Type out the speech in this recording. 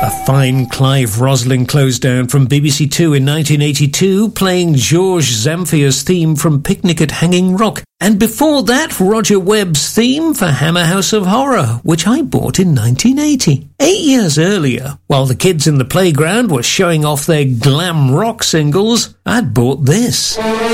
A fine Clive Roslin closed down from BBC Two in 1982, playing Georges Zamphia's theme from Picnic at Hanging Rock. And before that, Roger Webb's theme for Hammer House of Horror, which I bought in 1980. 8 years earlier, while the kids in the playground were showing off their glam rock singles, I'd bought this.